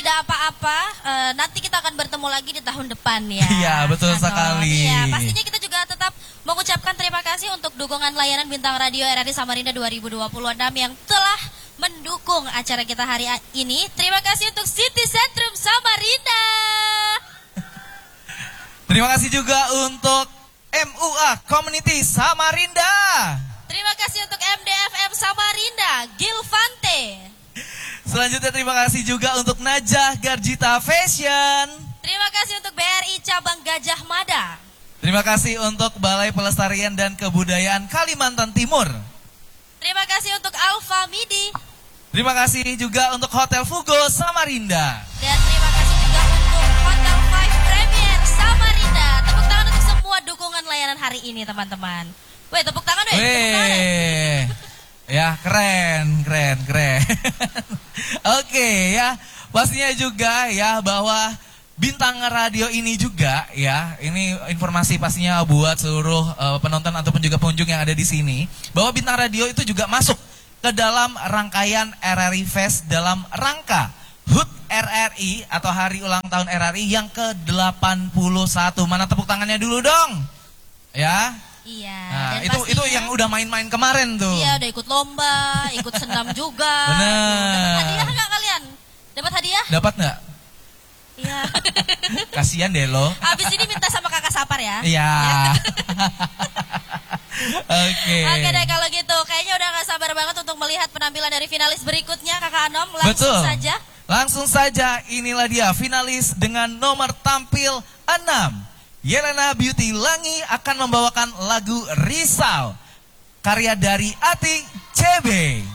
tidak apa-apa, nanti kita akan bertemu lagi di tahun depan ya. Iya, betul sekali. Iya, pastinya kita juga tetap mengucapkan terima kasih untuk dukungan layanan Bintang Radio RRI Samarinda 2026 yang telah mendukung acara kita hari ini. Terima kasih untuk City Centrum Samarinda. Terima kasih juga untuk MUA Community Samarinda. Terima kasih untuk MDFM Samarinda, Gilvante. Selanjutnya terima kasih juga untuk Najah Garjita Fashion. Terima kasih untuk BRI Cabang Gajah Mada. Terima kasih untuk Balai Pelestarian dan Kebudayaan Kalimantan Timur. Terima kasih untuk Alfa Midi. Terima kasih juga untuk Hotel Fugo Samarinda. Dan terima kasih juga untuk Hotel Five Premier Samarinda. Tepuk tangan untuk semua dukungan layanan hari ini teman-teman. Weh, tepuk tangan weh. Weh. Ya, keren. Oke ya, pastinya juga ya bahwa Bintang Radio ini juga ya, ini informasi pastinya buat seluruh penonton ataupun juga pengunjung yang ada di sini, bahwa Bintang Radio itu juga masuk ke dalam rangkaian RRI Fest dalam rangka HUT RRI atau Hari Ulang Tahun RRI yang ke-81. Mana tepuk tangannya dulu dong. Ya. Iya. Nah, itu yang udah main-main kemarin tuh. Iya, udah ikut lomba, ikut senam juga. Bener. Dapat hadiah nggak kalian? Dapat hadiah? Dapat nggak? Iya. Kasian deh lo. Habis ini minta sama Kakak Sapar ya. Iya. Oke. Oke deh kalau gitu, kayaknya udah gak sabar banget untuk melihat penampilan dari finalis berikutnya, Kakak Anom. Betul. Saja. Langsung saja, inilah dia finalis dengan nomor tampil 6. Yelena Beauty Langi akan membawakan lagu Risau, karya dari Ati CB.